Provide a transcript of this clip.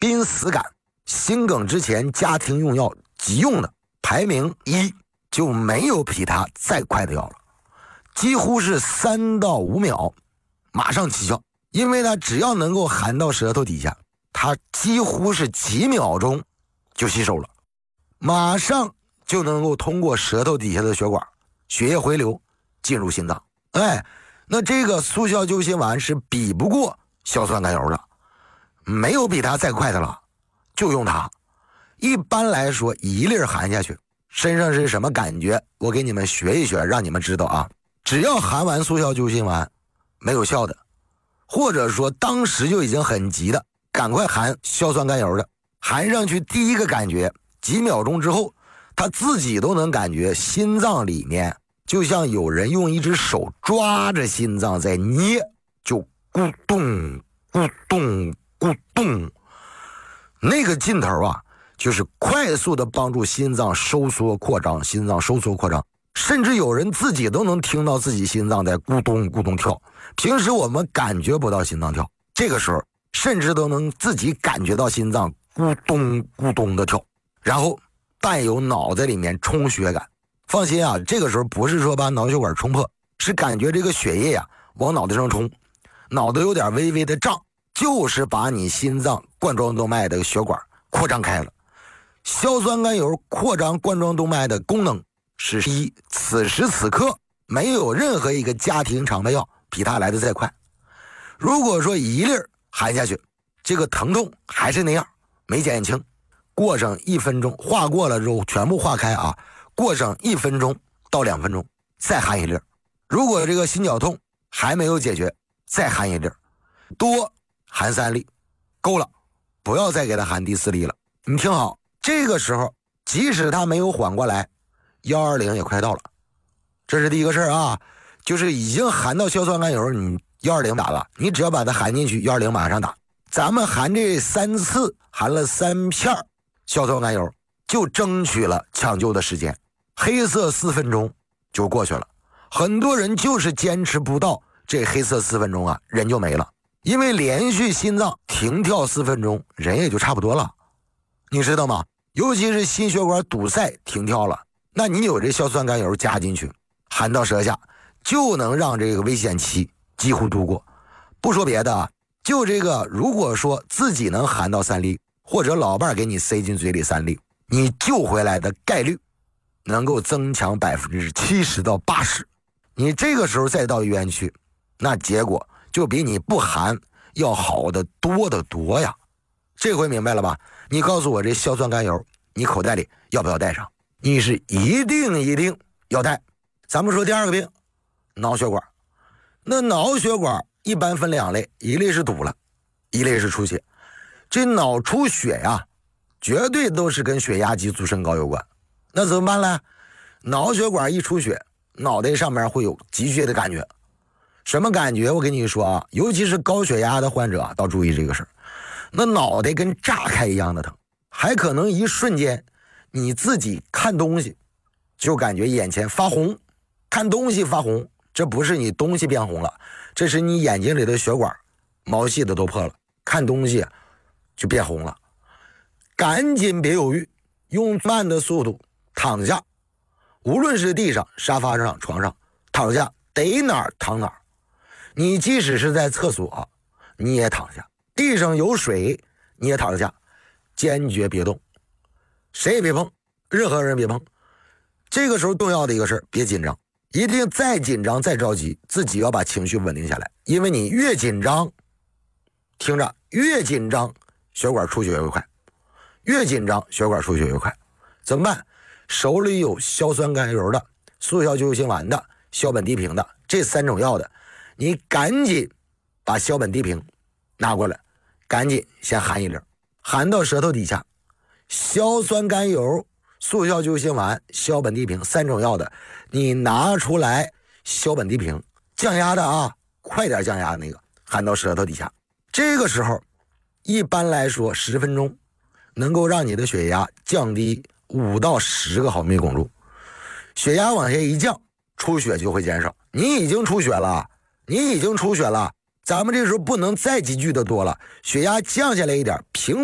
濒死感，心梗之前家庭用药急用的排名1，就没有比它再快的药了，几乎是3到5秒马上起效，因为它只要能够含到舌头底下，它几乎是几秒钟就吸收了，马上就能够通过舌头底下的血管血液回流进入心脏。那这个速效救心丸是比不过硝酸甘油的，没有比它再快的了，就用它。一般来说1粒含下去，身上是什么感觉，我给你们学一学，让你们知道啊。只要含完速效救心丸没有效的，或者说当时就已经很急的，赶快含硝酸甘油的，含上去第一个感觉几秒钟之后，他自己都能感觉心脏里面就像有人用一只手抓着心脏在捏，就咕咚咕咚咕咚，那个劲头啊，就是快速的帮助心脏收缩扩张，心脏收缩扩张，甚至有人自己都能听到自己心脏在咕咚咕咚跳。平时我们感觉不到心脏跳，这个时候甚至都能自己感觉到心脏咕咚咕咚的跳，然后伴有脑袋里面充血感。放心啊，这个时候不是说把脑血管冲破，是感觉这个血液呀往脑袋上冲，脑袋有点微微的胀，就是把你心脏冠状动脉的血管扩张开了。硝酸甘油扩张冠状动脉的功能是此时此刻没有任何一个家庭常备药比它来的再快。如果说1粒含下去，这个疼痛还是那样，没减轻，过上1分钟，化过了之后全部化开啊，过上1分钟到2分钟再含1粒。如果这个心绞痛还没有解决，再含1粒，多含3粒够了，不要再给他含第4粒了。你听好，这个时候即使他没有缓过来，120也快到了。这是第一个事儿啊，就是已经含到硝酸甘油，你120打了，你只要把它含进去，120马上打。咱们含这3次，含了3片硝酸甘油，就争取了抢救的时间，黑色4分钟就过去了。很多人就是坚持不到这黑色4分钟啊，人就没了。因为连续心脏停跳4分钟，人也就差不多了，你知道吗？尤其是心血管堵塞停跳了，那你有这硝酸甘油加进去，含到舌下，就能让这个危险期几乎度过。不说别的啊，就这个，如果说自己能含到3粒，或者老伴给你塞进嘴里3粒，你救回来的概率能够增强70%到80%。你这个时候再到医院去，那结果就比你不含要好的多得多呀。这回明白了吧？你告诉我这硝酸甘油你口袋里要不要带上？你是一定要带。咱们说第2个病，脑血管。那脑血管一般分2类，一类是堵了，一类是出血。这脑出血呀，绝对都是跟血压激素升高有关。那怎么办呢？脑血管一出血，脑袋上面会有积血的感觉。什么感觉？我跟你说啊，尤其是高血压的患者啊，要注意这个事儿。那脑袋跟炸开一样的疼，还可能一瞬间你自己看东西就感觉眼前发红，看东西发红，这不是你东西变红了，这是你眼睛里的血管毛细的都破了，看东西就变红了。赶紧别犹豫，用慢的速度躺下，无论是地上、沙发上、床上，躺下，逮哪儿躺哪儿。你即使是在厕所，你也躺下，地上有水你也躺下，坚决别动，谁也别碰，任何人别碰。这个时候重要的一个事，别紧张，一定再紧张再着急，自己要把情绪稳定下来。因为你越紧张，听着，越紧张血管出血越快，越紧张血管出血越快。怎么办？手里有硝酸甘油的、速效救心丸的、硝苯地平的，这3种药的，你赶紧把硝苯地平拿过来，赶紧先含1粒，含到舌头底下。硝酸甘油、速效救心丸、硝苯地平3种药的，你拿出来，硝苯地平降压的啊，快点降压那个，含到舌头底下。这个时候一般来说10分钟能够让你的血压降低5到10个毫米汞柱，血压往下一降，出血就会减少。你已经出血了，咱们这时候不能再急剧的多了，血压降下来一点，平